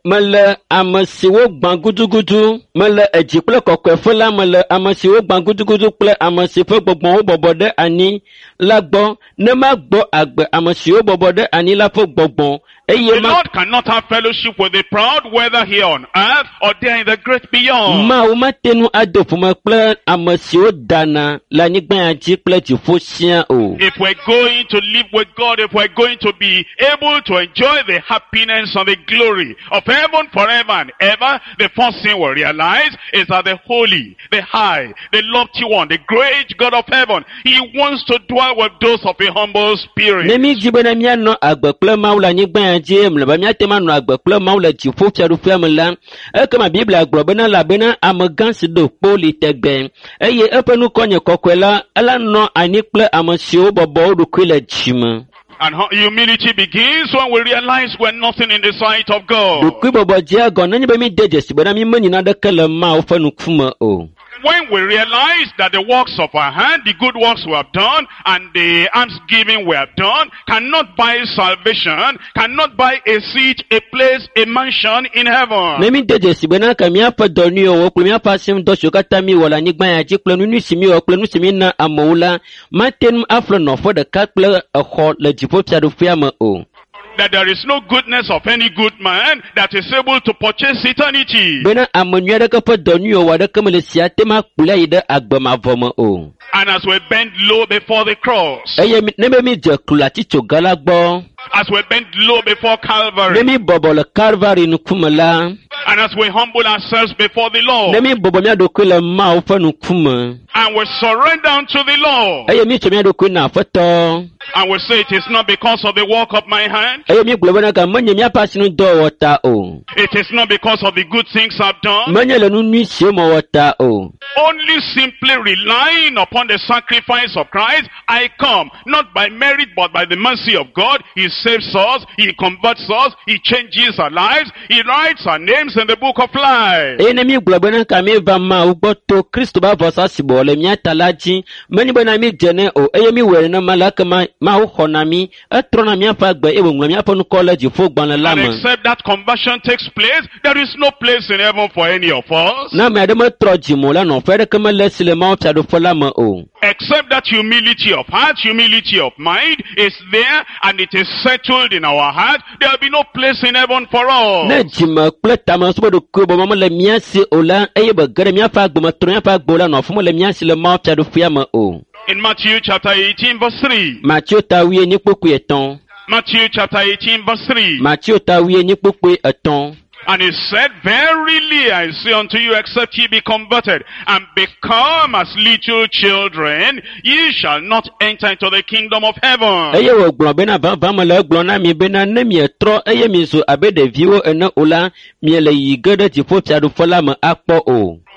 wo gbã gudugudu. Mele edzi kple kɔkɔeƒe la mele amesi wo gbã gudugudu kple amesi ƒe gbɔgbɔ wo bɔbɔ ɖe anyi la gbɔ. Ne ma gbɔ agbe amesi wo bɔbɔ ɖe anyi la ƒe gbɔgbɔ. The Lord cannot have fellowship with the proud, whether here on earth or there in the great beyond. Mawu matenu ado ƒome kple ame siwo dana le anyigba ya dzi kple dziƒo sia o. If we're going to live with God, if we're going to be able to enjoy the happiness and the glory of heaven forever and ever, the first thing we realize is that the holy, the high, the lofty one, the great God of heaven, he wants to dwell with those of a humble spirit. Ne mi dzi be ne mianɔ agbe kple Mawu le anyigba ya dzi, mlɔeba miate ma nɔ agbe kple Mawu le dziƒo fiaɖuƒea me la, ekema Biblia gblɔ bena elabena amegã si ɖo kpo li tegbe, eye eƒe nukɔ nye kɔkɔe la, ela nɔ anyi kple ame siwo bɔbɔ wo ɖokui le dzime. And humility begins when we realize we're nothing in the sight of God. Ɖokui bɔbɔ dzia gɔ nenye be mi de dzesi bena mi menyina ɖeke le Mawu ƒe ŋkume o. When we realize that the works of our hand, the good works we have done, and the almsgiving we have done, cannot buy salvation, cannot buy a seat, a place, a mansion in heaven. Ne mi de dzesi bena ka miaƒe dɔ nyuiwo kple miaƒe asem dɔ siwo katã mi wɔ le anyigba ya dzi kple nu si mi wɔ kple nu si mi na amewo la, mate nu afle nɔƒe ɖeka kple exɔ le dziƒo fiaɖuƒea me o. That there is no goodness of any good man that is able to purchase eternity. Bena ame nyui aɖeke ƒe dɔ nyuiwo aɖeke mele si ate ma kplɔe yi ɖe agbemavɔ me o. And as we bend low before the cross, Eye ne be mi dze klo atitsoga la gbɔ. as we bend low before Calvary, Ne mi bɔbɔ le Calvary ŋkume la. and as we humble ourselves before the Lord, Ne mi bɔbɔ mia ɖokui le Mawu ƒe ŋkume. and we surrender unto the Lord, Eye mi tsɔ mia ɖokui na Aƒetɔ. and we say it is not because of the work of my hand, Eye mi gblɔ bena ka menye miaƒe asinudɔwɔwɔ ta o. it is not because of the good things I've done, Menye le nu nyui siwo mewɔ ta o. only simply relying upon the sacrifice of Christ, I come, not by merit but by the mercy of God. He saves us, he converts us, he changes our lives, he writes our names in the book of life. Eye ne mi gblɔ bena ka mi va Mawu gbɔ to Kristo ƒe vɔsa si bɔ le mia ta la dzi, menye bena mi dze ne o, eye mi wɔe nenema la ekema Mawu xɔna mi, etrɔna miaƒe agbe eye wòŋlɔ miaƒe nukɔ le dziƒogbalẽ la And me. except that conversion takes place, there is no place in heaven for any of us. Ne ame aɖe metrɔ dzimo la nɔƒe aɖeke mele si le Mawu fiaɖuƒe la me o. Except that humility of heart, humility of mind is there and it is settled in our heart, there will be no place in heaven for Ne us. dzime kple tame sube ɖokui bɔ mele mia si o la, eye be ge ɖe miaƒe agbe me trɔ miaƒe agbewo la nɔ afi mele mia si le Mawu fiaɖuƒea me o. In Matthew chapter 18 verse 3. Matthew ta wie ni kpokpoe etɔ̃. Matthew chapter 18 verse 3. Matthew ta wie ni kpokpoe etɔ̃. And he said, verily I say unto you, except ye be converted and become as little children, ye shall not enter into the kingdom of heaven. Eye wògblɔ bena vavã mele egblɔ na mi bena ne mietrɔ eye miezu abe ɖeviwo ene o la, miele yi ge ɖe dziƒo fiaɖuƒe la me akpɔ o.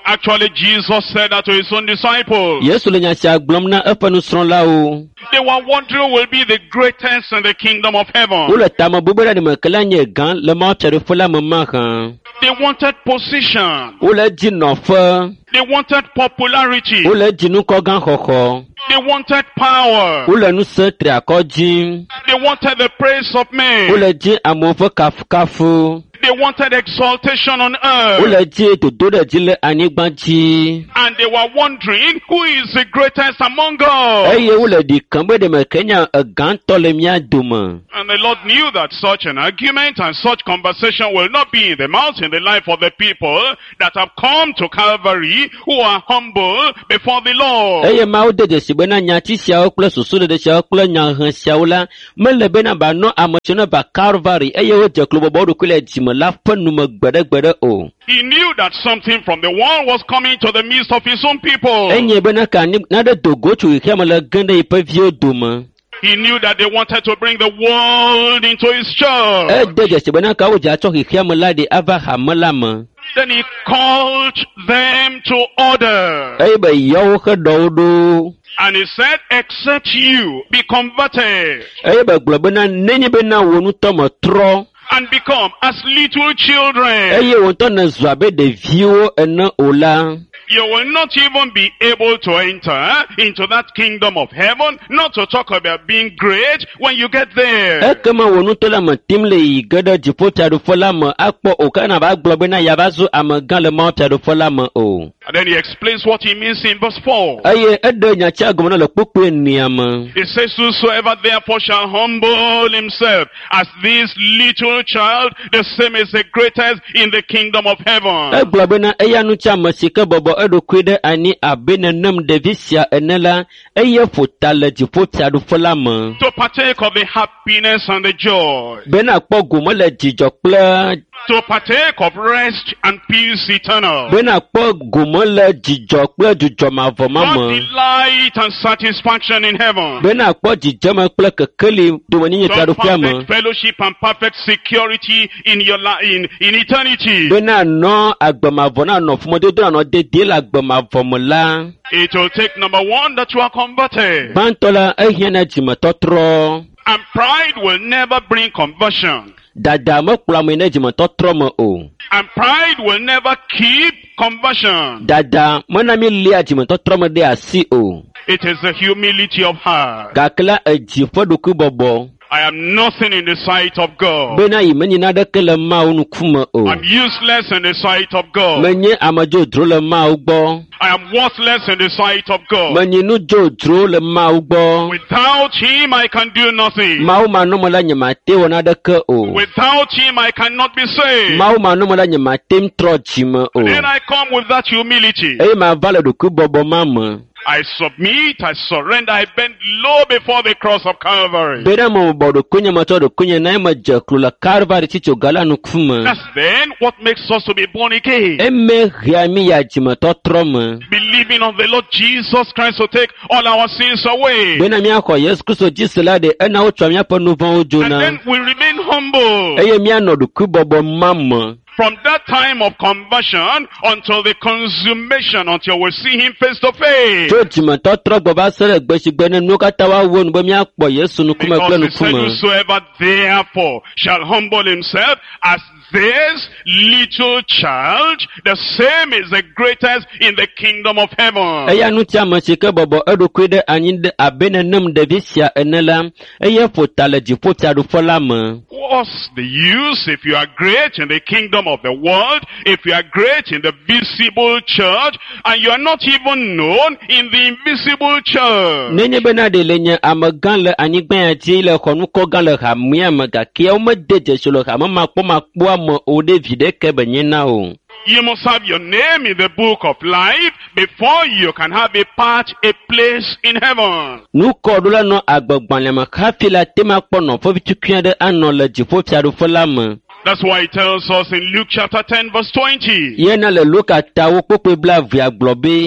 Actually, Jesus said that to his own disciples. Yesu le nya sia gblɔm na eƒe nusrɔ̃lawo. They were wondering who will be the greatest in the kingdom of heaven. Wole tame bubu ɖe me ke la nye gã le mawutsiaɖoƒe la me mahã. They wanted position. Wole dzi nɔƒe. They wanted popularity. Wole dzi nukɔ gã xɔxɔ. They wanted power. Wole nu se triakɔ dzi. They wanted the praise of men. Wole dzi amewo ƒe kafukafu. They wanted exaltation on earth. Wole dzi dodo ɖe dzi le anyigba dzi. And they were wondering who is the greatest among us. Eye wole ɖi kam be ɖe me ke nya egãtɔ le mía dome. And the Lord knew that such an argument and such conversation will not be in the mouth in the life of the people that have come to Calvary who are humble before the Lord. Eye Mawu de dzesi be na nyati siawo kple susuɖeɖe siawo kple nyahe siawo la mele be na ba nɔ ame siwo ne va Calvary eye wodze klo bɔbɔ wo ɖokui le dzime la ƒe nume gbeɖegbeɖe o. He knew that something from the world was coming to the midst of his own people. Enye be na ka naɖe do go tso xexea me le ge ɖe yiƒe viwo dome. He knew that they wanted to bring the world into his church. Ede dzesi be na ka wodze atsɔ xexea me la ɖe ava hame la me. Then he called them to order. Eye be yawo xe ɖɔwo ɖo. And he said, except you be converted Eye be gblɔ be na nenye be na wò ŋutɔ me trɔ. and become as little children, Eye wò ŋutɔ ne zu abe ɖeviwo ene o la. you will not even be able to enter into that kingdom of heaven, not to talk about being great when you get there. Ekema wò ŋutɔ le me tim le yi ge ɖe dziƒofiaɖoƒe la me akpɔ o ke na va gblɔ be na yava zu amegã le mawufiaɖoƒe la me o. And then he explains what he means in verse 4. Eye eɖe nyatsia gɔme na le kpukpui enia me. He says, whosoever therefore shall humble himself as this little child, the same is the greatest in the kingdom of heaven. Egblɔ be na eya nutsia me si ke bɔbɔ eɖokui ɖe anyi abe nenem ɖevi sia ene la, eye ƒo ta le dziƒofiaɖoƒe la me. To partake of the happiness and the joy. Bena kpɔ gome le dzidzɔ kple. To partake of rest and peace eternal. Bena kpɔ gome le dzidzɔ kple dzudzɔ mavɔ ma God me. delight and satisfaction in heaven. Bena kpɔ dzidzɔme kple kekeli domenyenye To fiaɖoƒea me. perfect fellowship and perfect security in your in eternity. Bena nɔ agbemavɔ na nɔ fumedodo na nɔ dedie le agbemavɔ me la. It will take number one that you are converted. Gbãtɔ la ehia na dzimetɔtrɔ. And pride will never bring conversion. Dada mekplɔ ame ne dzimetɔtrɔ me o. And pride will never keep conversion. Dada mena mi lia dzimetɔtrɔ me ɖe asi o. It is the humility of heart. Gake la edzi ƒe ɖokuibɔbɔ. I am nothing in the sight of God. Bena yi menye naɖeke le Mawu ŋkume o. I'm useless in the sight of God. Menye ame dzodzro le Mawu gbɔ. I am worthless in the sight of God. Menye nu dzodzro le Mawu gbɔ. Without him, I can do nothing. Mawu manɔme la nye mate wɔ naɖeke o. Without him, I cannot be saved. Mawu manɔme la nye mate trɔ dzime o. Then I come with that humility. Eye mava le ɖokuibɔbɔ ma me. I submit, I surrender, I bend low before the cross of Calvary. Bena me bɔ ɖokuinye metsɔ ɖokuinye na me dze klo le Calvary tsitsoga la ŋkume. That's then what makes us to be born again. Eme hea mi ya dzimetɔtrɔ me. Believing on the Lord Jesus Christ to take all our sins away. Bena miaxɔ Yesu Kristo dzi se la ɖe ena wotsɔ miaƒe nu vɔ̃wo And dzona. then we remain humble. Eye mianɔ ɖokuibɔbɔ ma me. From that time of conversion until the consummation, until we see him face to face. Tso dzimetɔtrɔ gbɔ va se ɖe gbe si gbe ne nuwo katã woawo nu be miakpɔ Yesu nukume kple Because he said, nukume. whosoever therefore shall humble himself as this little child, the same is the greatest in the kingdom of heaven. Eya nutia me si ke bɔbɔ eɖokui ɖe anyi ɖe abe nenem ɖevi sia ene la, eye ƒo ta le dziƒofiaɖoƒe la me. What's the use if you are great in the kingdom of the world, if you are great in the visible church, and you are not even known in the invisible church? Nenye bena ɖe le nye amegã le anyigba ya dzi le xɔnukɔ gã le hamea me gake womede dzesi le hame makpɔmakpɔa me o ɖe viɖe ke benye na o. You must have your name in the book of life before you can have a part, a place in heaven. Nukɔɖola nɔ agbegbalẽ me hafi la tema kpɔ nɔƒe tukui aɖe anɔ le dziƒofiaɖoƒe la me. That's why it tells us in Luke chapter 10 verse 20. Yena le Luka tawo kpokpe bla via gblɔ be.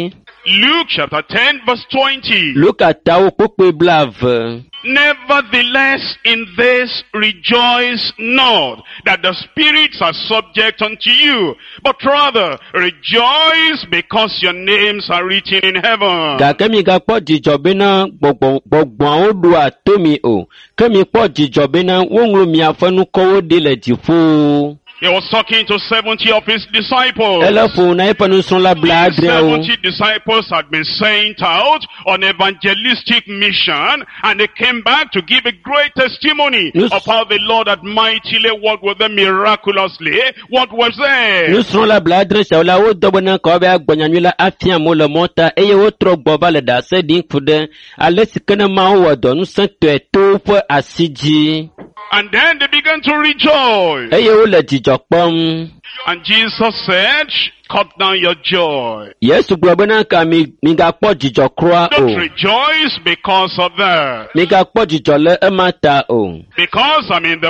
Luke chapter 10 verse 20. Luka tawo kpokpe blave. Nevertheless, in this rejoice not, that the spirits are subject unto you, but rather rejoice because your names are written in heaven. Gakemi gakpo jijobena gbogbo odu atomi o. Kemi po jijobena wonru mi afanu kowo de le difo. He was talking to 70 of his disciples. These 70 disciples had been sent out on evangelistic mission, and they came back to give a great testimony of how the Lord had mightily worked with them miraculously. What was there? And then they began to rejoice. And Jesus said, cut down your joy. Don't rejoice because of that. Because I'm in the